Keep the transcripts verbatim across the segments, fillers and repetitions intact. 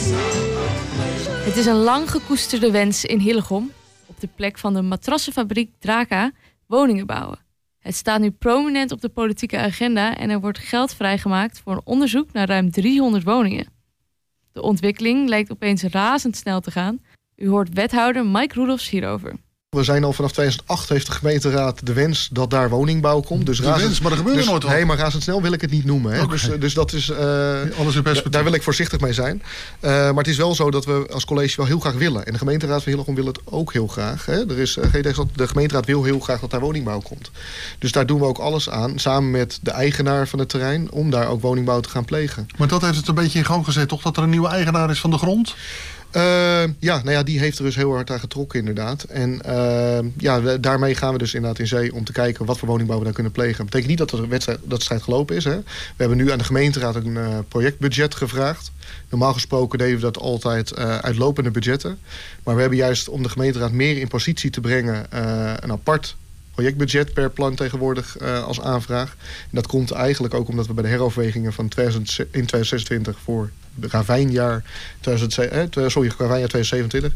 Het is een lang gekoesterde wens in Hillegom, op de plek van de matrassenfabriek Draka, woningen bouwen. Het staat nu prominent op de politieke agenda en er wordt geld vrijgemaakt voor een onderzoek naar ruim driehonderd woningen. De ontwikkeling lijkt opeens razendsnel te gaan. U hoort wethouder Mike Roelofs hierover. We zijn al vanaf tweeduizend acht heeft de gemeenteraad de wens dat daar woningbouw komt. Dus de razend, wens, maar er gebeurt dus, nooit wat. Nee, maar razendsnel wil ik het niet noemen. Hè? Okay. Dus, dus dat is, uh, Alles in perspectief. Daar wil ik voorzichtig mee zijn. Uh, maar het is wel zo dat we als college wel heel graag willen. En de gemeenteraad van Hillegom wil het ook heel graag. Hè? Er is, uh, de gemeenteraad wil heel graag dat daar woningbouw komt. Dus daar doen we ook alles aan, samen met de eigenaar van het terrein, om daar ook woningbouw te gaan plegen. Maar dat heeft het een beetje in gang gezet, toch? Dat er een nieuwe eigenaar is van de grond? Uh, ja, nou ja, die heeft er dus heel hard aan getrokken inderdaad. En uh, ja, we, daarmee gaan we dus inderdaad in zee om te kijken wat voor woningbouw we daar kunnen plegen. Dat betekent niet dat de wedstrijd, dat de strijd gelopen is. Hè. We hebben nu aan de gemeenteraad een uh, projectbudget gevraagd. Normaal gesproken deden we dat altijd uh, uit lopende budgetten. Maar we hebben juist om de gemeenteraad meer in positie te brengen uh, een apart projectbudget per plan tegenwoordig uh, als aanvraag. En dat komt eigenlijk ook omdat we bij de heroverwegingen van twintig, in tweeduizend zesentwintig voor het ravijnjaar twintig, eh, sorry, ravijnjaar tweeduizend zevenentwintig.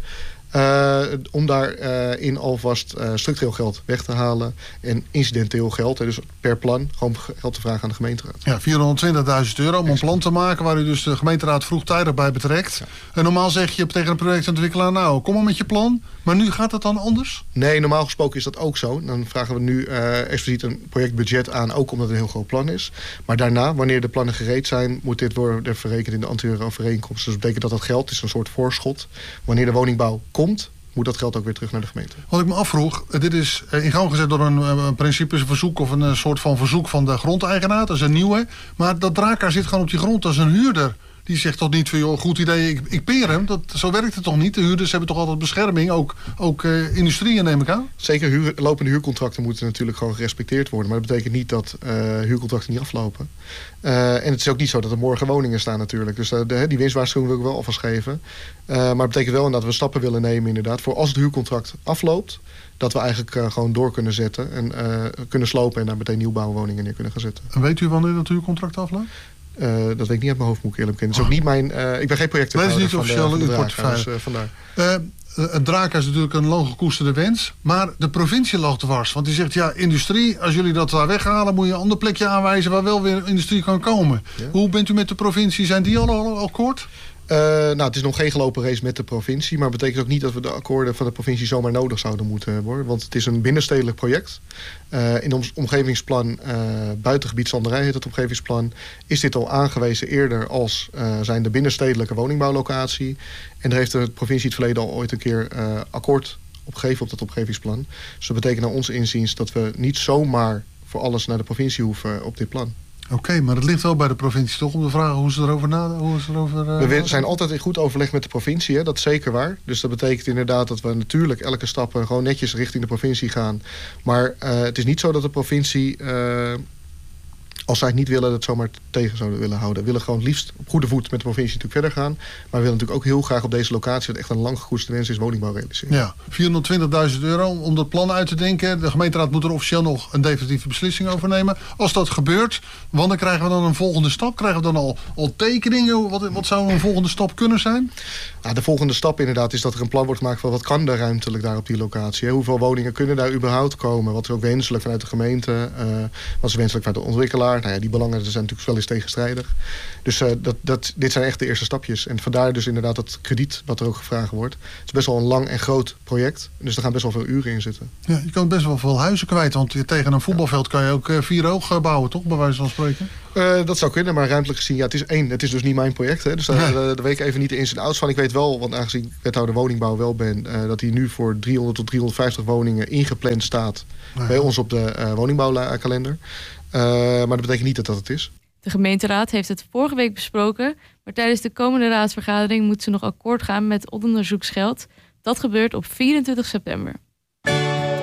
Uh, om daarin uh, alvast uh, structureel geld weg te halen en incidenteel geld, hè, dus per plan, gewoon geld te vragen aan de gemeenteraad. Ja, vierhonderdtwintigduizend euro om een plan te maken waar u dus de gemeenteraad vroegtijdig bij betrekt. Ja. En normaal zeg je tegen een projectontwikkelaar, nou, kom maar met je plan. Maar nu gaat het dan anders? Nee, normaal gesproken is dat ook zo. Dan vragen we nu uh, expliciet een projectbudget aan, ook omdat het een heel groot plan is. Maar daarna, wanneer de plannen gereed zijn, moet dit worden verrekend in de anterieure overeenkomst. Dus dat betekent dat dat geld is een soort voorschot. Wanneer de woningbouw komt, moet dat geld ook weer terug naar de gemeente. Wat ik me afvroeg, dit is in gang gezet door een, een principeverzoek of een soort van verzoek van de grondeigenaar. Dat is een nieuwe. Maar dat Draka zit gewoon op die grond als een huurder. Die zegt toch niet van, joh, goed idee, ik, ik peer hem. Dat, zo werkt het toch niet? De huurders hebben toch altijd bescherming, ook, ook uh, industrieën neem ik aan? Zeker, huur, lopende huurcontracten moeten natuurlijk gewoon gerespecteerd worden. Maar dat betekent niet dat uh, huurcontracten niet aflopen. Uh, en het is ook niet zo dat er morgen woningen staan natuurlijk. Dus uh, de, die winstwaarschuwing wil ik wel alvast geven. Uh, maar dat betekent wel dat we stappen willen nemen inderdaad, voor als het huurcontract afloopt, dat we eigenlijk uh, gewoon door kunnen zetten en uh, kunnen slopen en daar meteen nieuwbouwwoningen neer kunnen gaan zetten. En weet u wanneer dat huurcontract afloopt? Uh, dat weet ik niet uit mijn hoofd, moet ik eerlijk bekennen. Het is ook niet mijn. Uh, ik ben geen projectleider. Dat is niet officieel in uw portefeuille. Dus, uh, vandaar. Uh, het Draka is natuurlijk een lang gekoesterde wens. Maar de provincie lag dwars. Want die zegt, ja, industrie, als jullie dat daar weghalen, moet je een ander plekje aanwijzen waar wel weer industrie kan komen. Ja. Hoe bent u met de provincie? Zijn die al, al akkoord? Uh, nou, het is nog geen gelopen race met de provincie. Maar het betekent ook niet dat we de akkoorden van de provincie zomaar nodig zouden moeten hebben, hoor. Want het is een binnenstedelijk project. Uh, in ons omgevingsplan, uh, buitengebied Zanderij heet het omgevingsplan, is dit al aangewezen eerder als uh, zijn de binnenstedelijke woningbouwlocatie. En daar heeft de provincie het verleden al ooit een keer uh, akkoord op gegeven op dat omgevingsplan. Dus dat betekent naar ons inziens dat we niet zomaar voor alles naar de provincie hoeven op dit plan. Oké, okay, maar het ligt wel bij de provincie toch om te vragen hoe ze erover nadenken? Hoe ze erover, uh, we zijn altijd in goed overleg met de provincie, hè? Dat is zeker waar. Dus dat betekent inderdaad dat we natuurlijk elke stap gewoon netjes richting de provincie gaan. Maar uh, het is niet zo dat de provincie, uh, als zij het niet willen, dat zomaar tegen zouden willen houden. We willen gewoon liefst op goede voet met de provincie natuurlijk verder gaan. Maar we willen natuurlijk ook heel graag op deze locatie, wat echt een lang gekoesterde wens is, woningbouw realiseren. Ja, vierhonderdtwintigduizend euro om dat plan uit te denken. De gemeenteraad moet er officieel nog een definitieve beslissing over nemen. Als dat gebeurt, wanneer krijgen we dan een volgende stap? Krijgen we dan al, al tekeningen? Wat, wat zou een volgende stap kunnen zijn? Nou, de volgende stap inderdaad is dat er een plan wordt gemaakt van wat kan er ruimtelijk daar op die locatie. Hè? Hoeveel woningen kunnen daar überhaupt komen? Wat is ook wenselijk vanuit de gemeente? Uh, wat is wenselijk vanuit de ontwikkelaar? Nou ja, die belangen zijn natuurlijk wel eens tegenstrijdig. Dus uh, dat, dat, dit zijn echt de eerste stapjes. En vandaar dus inderdaad dat krediet wat er ook gevraagd wordt. Het is best wel een lang en groot project. Dus er gaan best wel veel uren in zitten. Ja, je kan best wel veel huizen kwijt. Want tegen een voetbalveld kan je ook uh, vier hoog bouwen, toch? Bij wijze van spreken. Uh, dat zou kunnen, maar ruimtelijk gezien, ja, het is één. Het is dus niet mijn project. Hè, dus daar, nee. daar weet ik even niet de ins en outs van. Ik weet wel, want aangezien ik wethouder woningbouw wel ben, uh, dat hij nu voor driehonderd tot driehonderdvijftig woningen ingepland staat nee. bij ons op de uh, woningbouwkalender. Uh, maar dat betekent niet dat dat het is. De gemeenteraad heeft het vorige week besproken, maar tijdens de komende raadsvergadering moet ze nog akkoord gaan met onderzoeksgeld. Dat gebeurt op vierentwintig september.